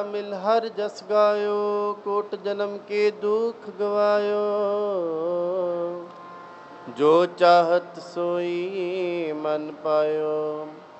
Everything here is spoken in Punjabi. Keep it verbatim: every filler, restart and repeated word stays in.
ਮਿਲ ਹਰ ਜਸ ਗਾਇਓ, ਕੋਟ ਜਨਮ ਕੇ ਦੁਖ ਗਵਾਇਓ। ਜੋ ਚਾਹਤ ਸੋਈ ਮਨ ਪਾਇਓ,